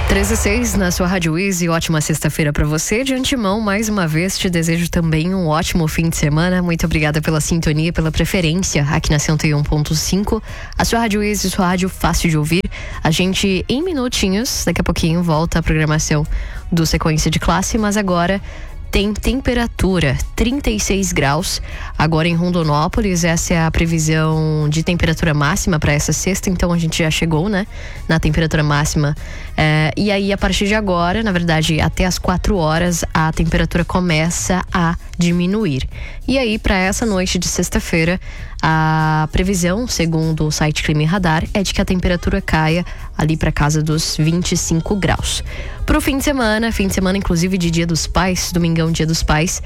13h06 na sua Rádio Easy, ótima sexta-feira para você. De antemão, mais uma vez, te desejo também um ótimo fim de semana. Muito obrigada pela sintonia, pela preferência aqui na 101.5. A sua Rádio Easy, sua rádio fácil de ouvir. A gente, em minutinhos, daqui a pouquinho, volta a programação do Sequência de Classe, mas agora tem temperatura 36 graus agora em Rondonópolis. Essa é a previsão de temperatura máxima para essa sexta, então a gente já chegou, né, na temperatura máxima. E aí, a partir de agora, na verdade, até as 4 horas, a temperatura começa a diminuir. E aí, para essa noite de sexta-feira, a previsão, segundo o site Clima e Radar, é de que a temperatura caia ali para casa dos 25 graus. Para o fim de semana inclusive de Dia dos Pais, domingão, Dia dos Pais,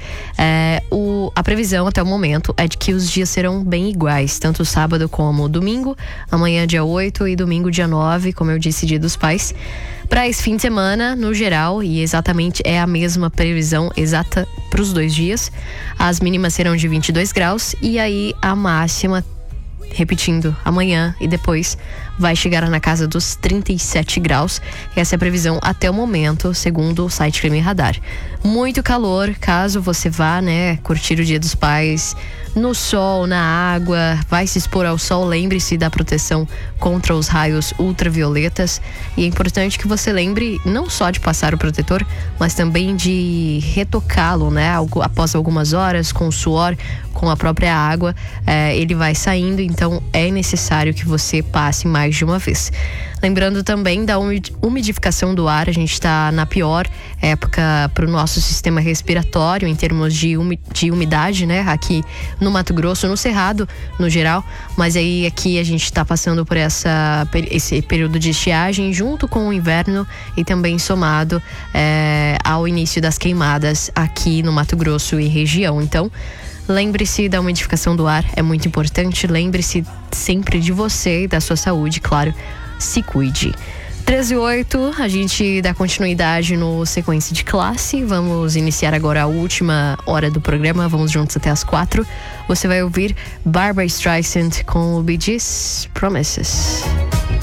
a previsão até o momento é de que os dias serão bem iguais, tanto sábado como domingo, amanhã dia 8 e domingo dia 9, como eu disse, Dia dos Pais. Para esse fim de semana, no geral, e exatamente é a mesma previsão exata para os 2 dias, as mínimas serão de 22 graus e aí a máxima, repetindo, amanhã e depois, vai chegar na casa dos 37 graus. Essa é a previsão até o momento, segundo o site Clima e Radar. Muito calor, caso você vá, né, curtir o Dia dos Pais no sol, na água, vai se expor ao sol, lembre-se da proteção contra os raios ultravioletas. E é importante que você lembre não só de passar o protetor, mas também de retocá-lo, né, após algumas horas, com o suor, com a própria água, ele vai saindo, então é necessário que você passe mais de uma vez. Lembrando também da umidificação do ar, a gente está na pior época para o nosso sistema respiratório em termos de umidade, né? Aqui no Mato Grosso, no Cerrado, no geral, mas aí aqui a gente está passando por esse período de estiagem junto com o inverno e também somado ao início das queimadas aqui no Mato Grosso e região. Então, lembre-se da umidificação do ar, é muito importante. Lembre-se sempre de você e da sua saúde, claro. Se cuide. 13h08, a gente dá continuidade no Sequência de Classe. Vamos iniciar agora a última hora do programa. Vamos juntos até as 4. Você vai ouvir Barbra Streisand com o Bee Gees, Promises.